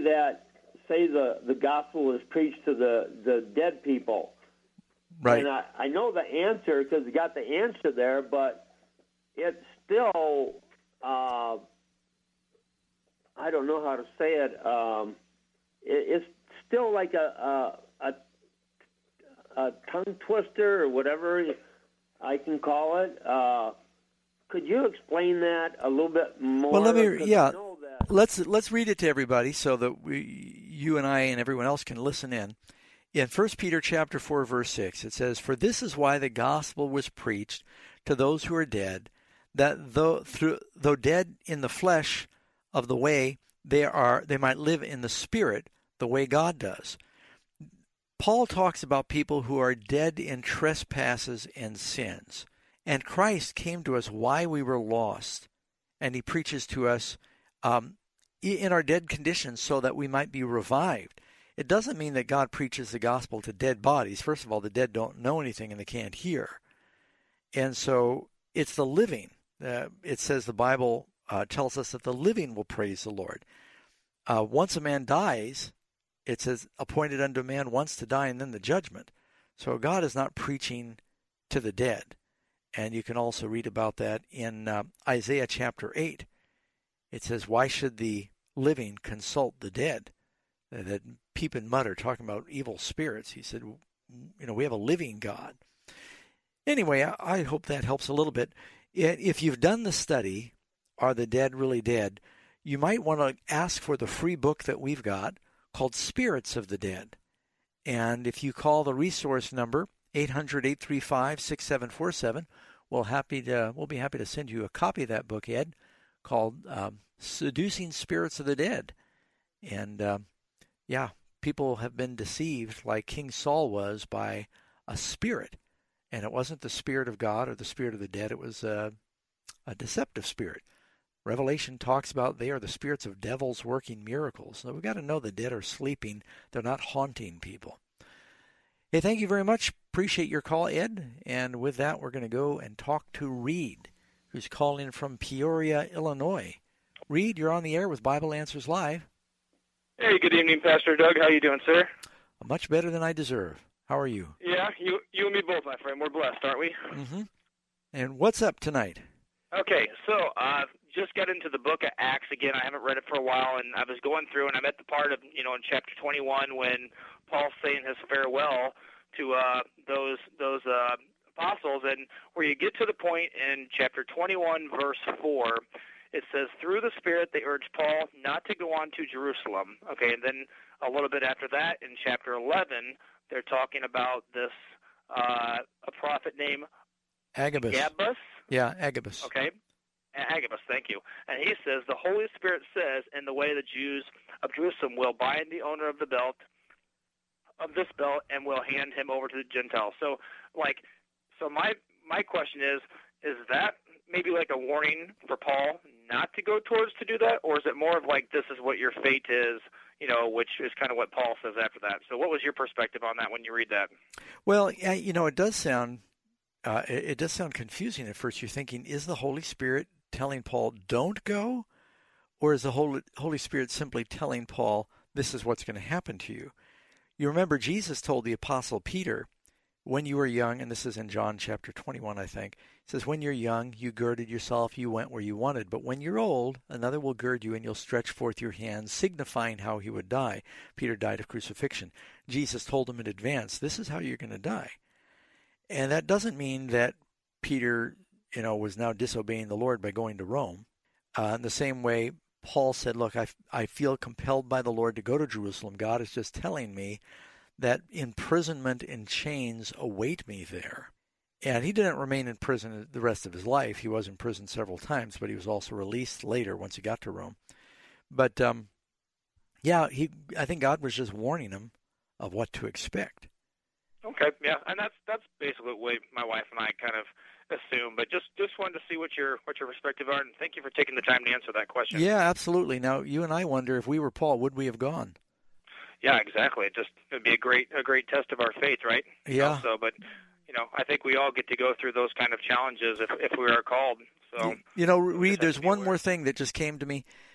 that say the gospel is preached to the dead people. Right. And I know the answer because you got the answer there, but it's still, I don't know how to say it. It's still like a tongue twister or whatever I can call it. Could you explain that a little bit more? Well, let's read it to everybody so that you and I and everyone else can listen in. In 1 Peter chapter 4, verse 6, it says, "For this is why the gospel was preached to those who are dead, that though dead in the flesh of the way they might live in the spirit, the way God does." Paul talks about people who are dead in trespasses and sins. And Christ came to us while we were lost. And he preaches to us in our dead condition so that we might be revived. It doesn't mean that God preaches the gospel to dead bodies. First of all, the dead don't know anything and they can't hear. And so it's the living. It says the Bible tells us that the living will praise the Lord. Once a man dies, it says, appointed unto a man once to die and then the judgment. So God is not preaching to the dead. And you can also read about that in Isaiah chapter 8. It says, "Why should the living consult the dead?" That peep and mutter, talking about evil spirits. He said, we have a living God. Anyway, I hope that helps a little bit. If you've done the study, Are the Dead Really Dead?, you might want to ask for the free book that we've got called Spirits of the Dead. And if you call the resource number, 800-835-6747, we'll be happy to send you a copy of that book, Ed, called Seducing Spirits of the Dead. And, people have been deceived like King Saul was by a spirit. And it wasn't the spirit of God or the spirit of the dead. It was a deceptive spirit. Revelation talks about they are the spirits of devils working miracles. So we've got to know the dead are sleeping. They're not haunting people. Hey, thank you very much. Appreciate your call, Ed. And with that, we're going to go and talk to Reed, who's calling from Peoria, Illinois. Reed, you're on the air with Bible Answers Live. Hey, good evening, Pastor Doug. How you doing, sir? Much better than I deserve. How are you? Yeah, you and me both, my friend. We're blessed, aren't we? Mm-hmm. And what's up tonight? Okay, so just got into the book of Acts again. I haven't read it for a while, and I was going through, and I'm at the part of, in chapter 21 when Paul's saying his farewell to those apostles, and where you get to the point in chapter 21, verse 4, it says, "Through the Spirit they urged Paul not to go on to Jerusalem." Okay, and then a little bit after that, in chapter 11, they're talking about this a prophet named Agabus. Yeah, Agabus. Okay, Agabus, thank you. And he says, "The Holy Spirit says, in the way the Jews of Jerusalem will bind the owner of this belt, and will hand him over to the Gentiles." So my question is that maybe like a warning for Paul not to go towards to do that, or is it more of like this is what your fate is, which is kind of what Paul says after that? So what was your perspective on that when you read that? Well, it does sound confusing at first. You're thinking, is the Holy Spirit telling Paul don't go, or is the Holy Spirit simply telling Paul this is what's going to happen to you? You remember Jesus told the Apostle Peter, when you were young, and this is in John chapter 21, I think, it says, "When you're young, you girded yourself, you went where you wanted. But when you're old, another will gird you, and you'll stretch forth your hands," signifying how he would die. Peter died of crucifixion. Jesus told him in advance, this is how you're going to die. And that doesn't mean that Peter, was now disobeying the Lord by going to Rome. In the same way, Paul said, look, I feel compelled by the Lord to go to Jerusalem. God is just telling me that imprisonment and chains await me there. And he didn't remain in prison the rest of his life. He was in prison several times, but he was also released later once he got to Rome. But, I think God was just warning him of what to expect. Okay, yeah, and that's basically the way my wife and I kind of assume. But just wanted to see what your perspective are, and thank you for taking the time to answer that question. Yeah, absolutely. Now, you and I wonder, if we were Paul, would we have gone? Yeah, exactly. It'd be a great test of our faith, right? Yeah. But I think we all get to go through those kind of challenges if we are called. So Reed, there's one more thing that just came to me.